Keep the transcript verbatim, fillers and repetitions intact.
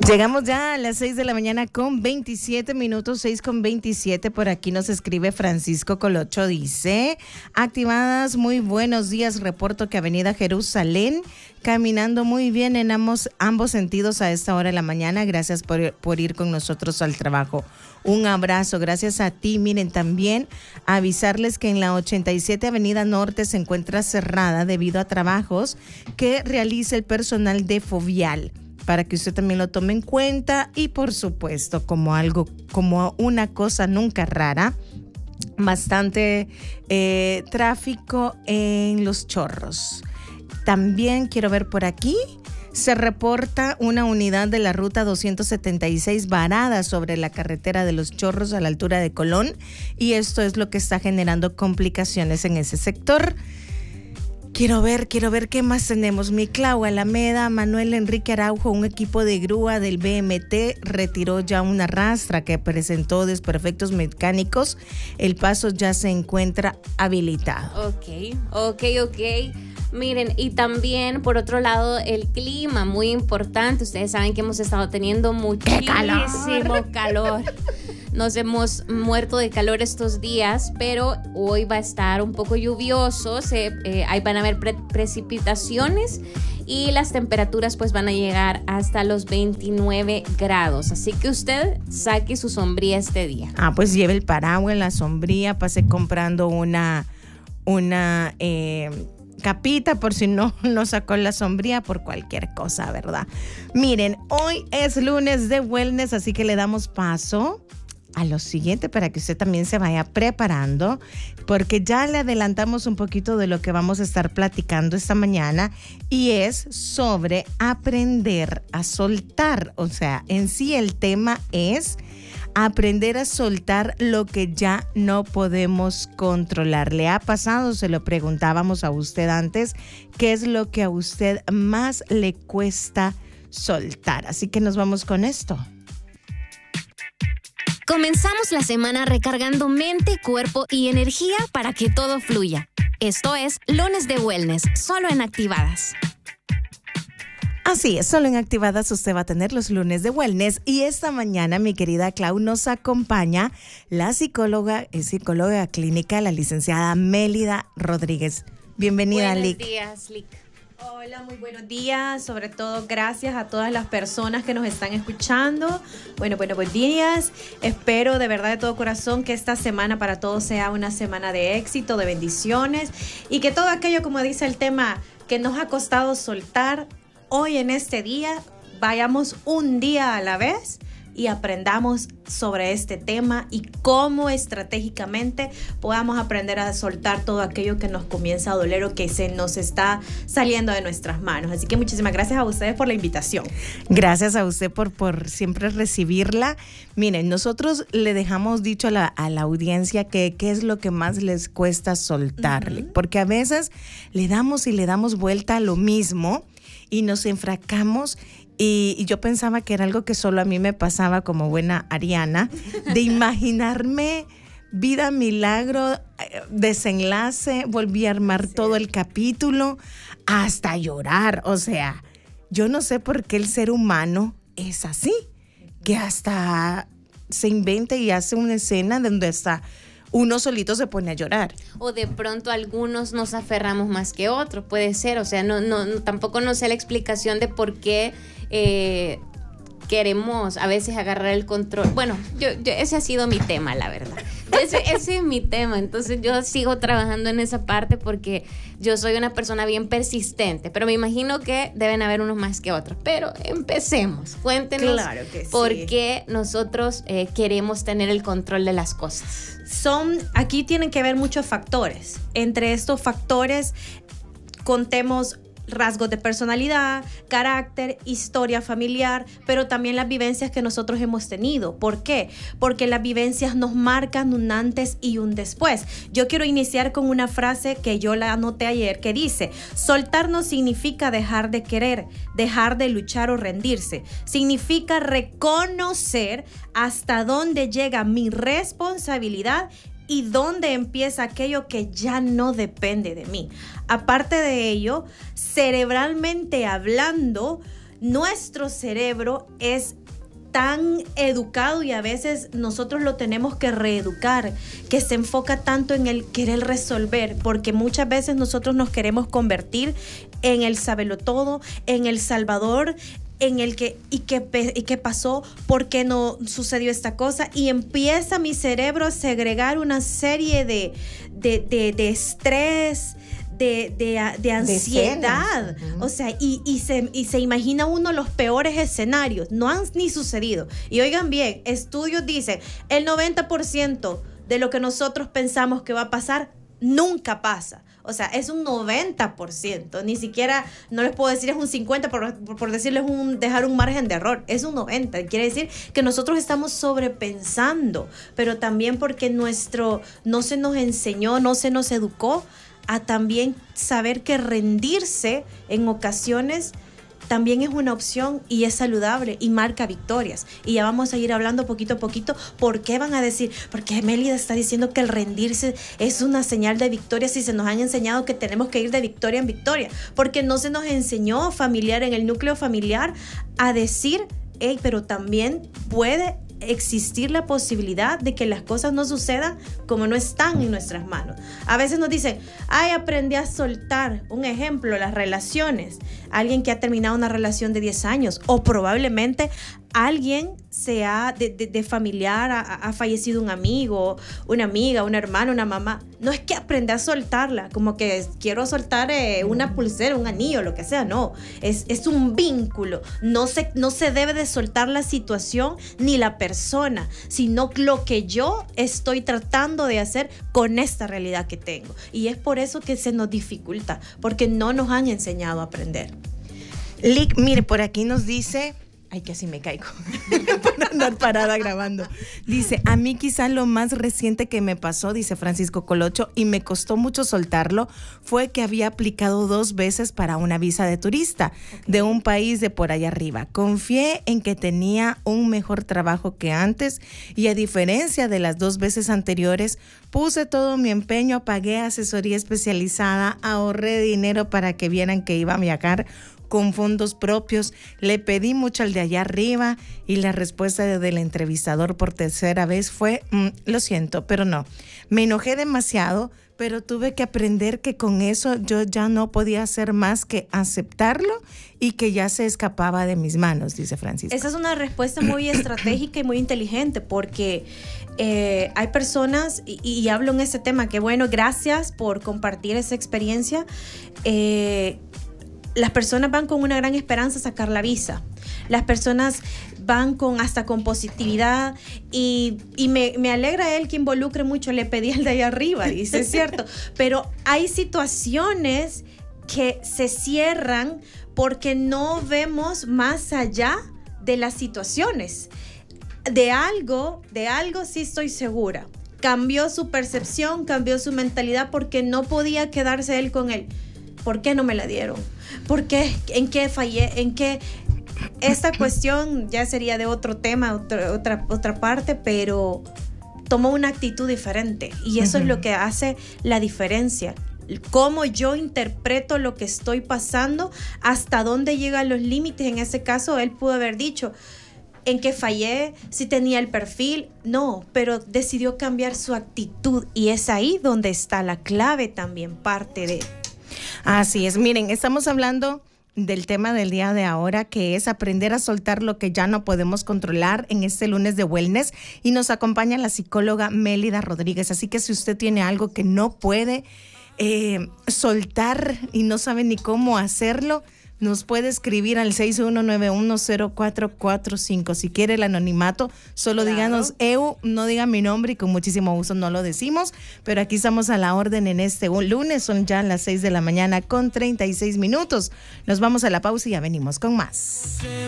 Llegamos ya a las seis de la mañana con veintisiete minutos, seis con veintisiete. Por aquí nos escribe Francisco Colocho, dice: activadas, muy buenos días, reporto que Avenida Jerusalén, caminando muy bien en ambos, ambos sentidos a esta hora de la mañana. Gracias por, por ir con nosotros al trabajo. Un abrazo, gracias a ti. Miren, también avisarles que en la ochenta y siete Avenida Norte se encuentra cerrada debido a trabajos que realiza el personal de Fovial, para que usted también lo tome en cuenta. Y por supuesto, como algo, como una cosa nunca rara, bastante eh, tráfico en Los Chorros. También quiero ver por aquí, se reporta una unidad de la ruta doscientos setenta y seis varada sobre la carretera de Los Chorros a la altura de Colón, y esto es lo que está generando complicaciones en ese sector. Quiero ver, quiero ver qué más tenemos. Miclau, Alameda, Manuel Enrique Araujo, un equipo de grúa del B M T retiró ya una rastra que presentó desperfectos mecánicos. El paso ya se encuentra habilitado. Ok, ok, ok. Miren, y también por otro lado el clima, muy importante. Ustedes saben que hemos estado teniendo muchísimo calor. calor. Nos hemos muerto de calor estos días, pero hoy va a estar un poco lluvioso. Se, eh, ahí van a haber pre- precipitaciones y las temperaturas pues van a llegar hasta los veintinueve grados. Así que usted saque su sombría este día. Ah, pues lleve el paraguas, la sombría, pase comprando una, una eh, capita por si no, no sacó la sombría por cualquier cosa, ¿verdad? Miren, hoy es lunes de wellness, así que le damos paso a lo siguiente para que usted también se vaya preparando, porque ya le adelantamos un poquito de lo que vamos a estar platicando esta mañana, y es sobre aprender a soltar. O sea, en sí el tema es aprender a soltar lo que ya no podemos controlar. ¿Le ha pasado? Se lo preguntábamos a usted antes, ¿qué es lo que a usted más le cuesta soltar? Así que nos vamos con esto. Comenzamos la semana recargando mente, cuerpo y energía para que todo fluya. Esto es Lunes de Wellness, solo en Activadas. Así es, solo en Activadas usted va a tener los lunes de wellness, y esta mañana, mi querida Clau, nos acompaña la psicóloga y psicóloga clínica, la licenciada Mélida Rodríguez. Bienvenida, Lic. Buenos días, Lic. Hola, muy buenos días. Sobre todo, gracias a todas las personas que nos están escuchando. Bueno, bueno, buenos días. Espero de verdad de todo corazón que esta semana para todos sea una semana de éxito, de bendiciones, y que todo aquello, como dice el tema, que nos ha costado soltar, hoy en este día vayamos un día a la vez y aprendamos sobre este tema y cómo estratégicamente podamos aprender a soltar todo aquello que nos comienza a doler o que se nos está saliendo de nuestras manos. Así que muchísimas gracias a ustedes por la invitación. Gracias a usted por, por siempre recibirla. Miren, nosotros le dejamos dicho a la, a la audiencia que qué es lo que más les cuesta soltarle, uh-huh. porque a veces le damos y le damos vuelta a lo mismo y nos enfracamos. Y, y yo pensaba que era algo que solo a mí me pasaba como buena ariana, de imaginarme vida, milagro, desenlace, volví a armar sí. todo el capítulo, hasta llorar. O sea, yo no sé por qué el ser humano es así, que hasta se inventa y hace una escena donde está uno solito se pone a llorar. O de pronto algunos nos aferramos más que otros, puede ser. O sea, no, no, no tampoco no sé la explicación de por qué eh, queremos a veces agarrar el control. Bueno, yo, yo ese ha sido mi tema, la verdad. Ese, ese es mi tema. Entonces yo sigo trabajando en esa parte porque yo soy una persona bien persistente, pero me imagino que deben haber unos más que otros. Pero empecemos. Cuéntenos claro que por sí. qué nosotros eh, queremos tener el control de las cosas. Son, aquí tienen que ver muchos factores. Entre estos factores contemos rasgos de personalidad, carácter, historia familiar, pero también las vivencias que nosotros hemos tenido. ¿Por qué? Porque las vivencias nos marcan un antes y un después. Yo quiero iniciar con una frase que yo la anoté ayer que dice: soltar no significa dejar de querer, dejar de luchar o rendirse. Significa reconocer hasta dónde llega mi responsabilidad y dónde empieza aquello que ya no depende de mí. Aparte de ello, cerebralmente hablando, nuestro cerebro es tan educado y a veces nosotros lo tenemos que reeducar, que se enfoca tanto en el querer resolver, porque muchas veces nosotros nos queremos convertir en el sabelotodo, en el salvador, en el que, ¿y qué, y qué pasó? ¿Por qué no sucedió esta cosa? Y empieza mi cerebro a segregar una serie de, de, de, de estrés, De, de, de ansiedad, de uh-huh. o sea, y, y, se, y se imagina uno los peores escenarios, no han ni sucedido. Y oigan bien, estudios dicen, el noventa por ciento de lo que nosotros pensamos que va a pasar, nunca pasa. O sea, es un noventa por ciento, ni siquiera, no les puedo decir es un cincuenta por ciento, por, por decirles un, dejar un margen de error, es un noventa por ciento. Quiere decir que nosotros estamos sobrepensando, pero también porque nuestro, no se nos enseñó, no se nos educó a también saber que rendirse en ocasiones también es una opción y es saludable y marca victorias. Y ya vamos a ir hablando poquito a poquito por qué van a decir, porque Mélida está diciendo que el rendirse es una señal de victoria si se nos han enseñado que tenemos que ir de victoria en victoria, porque no se nos enseñó familiar en el núcleo familiar a decir, hey, pero también puede existir la posibilidad de que las cosas no sucedan como no están en nuestras manos. A veces nos dicen, ay, aprendí a soltar. Un ejemplo, las relaciones. Alguien que ha terminado una relación de diez años o probablemente alguien se ha, de, de, de familiar, ha, ha fallecido un amigo, una amiga, una hermana, una mamá. No es que aprenda a soltarla, como que quiero soltar eh, una pulsera, un anillo, lo que sea, no. Es, es un vínculo. No se, no se debe de soltar la situación ni la persona, sino lo que yo estoy tratando de hacer con esta realidad que tengo. Y es por eso que se nos dificulta, porque no nos han enseñado a aprender. Lick, mire, por aquí nos dice... Ay, que así me caigo por andar parada grabando. Dice, a mí quizá lo más reciente que me pasó, dice Francisco Colocho, y me costó mucho soltarlo, fue que había aplicado dos veces para una visa de turista okay. de un país de por allá arriba. Confié en que tenía un mejor trabajo que antes y a diferencia de las dos veces anteriores, puse todo mi empeño, pagué asesoría especializada, ahorré dinero para que vieran que iba a viajar con fondos propios, le pedí mucho al de allá arriba y la respuesta de, del entrevistador por tercera vez fue, mm, lo siento, pero no. Me enojé demasiado, pero tuve que aprender que con eso yo ya no podía hacer más que aceptarlo y que ya se escapaba de mis manos, dice Francisco. Esa es una respuesta muy estratégica y muy inteligente porque eh, hay personas, y, y hablo en ese tema, que bueno, gracias por compartir esa experiencia. Eh, Las personas van con una gran esperanza a sacar la visa. Las personas van con hasta con positividad y, y me, me alegra él que involucre mucho. Le pedí el de ahí arriba, dice, es cierto. Pero hay situaciones que se cierran porque no vemos más allá de las situaciones. De algo, de algo sí estoy segura. Cambió su percepción, cambió su mentalidad porque no podía quedarse él con él. ¿Por qué no me la dieron? ¿Por qué? ¿En qué fallé? ¿En qué? Esta cuestión ya sería de otro tema, otra, otra, otra parte, pero tomó una actitud diferente. Y eso uh-huh. es lo que hace la diferencia. Cómo yo interpreto lo que estoy pasando, hasta dónde llegan los límites. En ese caso, él pudo haber dicho, ¿en qué fallé? ¿Si tenía el perfil? No, pero decidió cambiar su actitud. Y es ahí donde está la clave también, parte de... Así es, miren, estamos hablando del tema del día de ahora, que es aprender a soltar lo que ya no podemos controlar en este lunes de Wellness, y nos acompaña la psicóloga Mélida Rodríguez. Así que si usted tiene algo que no puede eh, soltar y no sabe ni cómo hacerlo, nos puede escribir al seis uno nueve uno cero cuatro cuatro cinco. Si quiere el anonimato, solo claro. díganos E U, no diga mi nombre y con muchísimo gusto no lo decimos, pero aquí estamos a la orden en este lunes, son ya las seis de la mañana con treinta y seis minutos. Nos vamos a la pausa y ya venimos con más.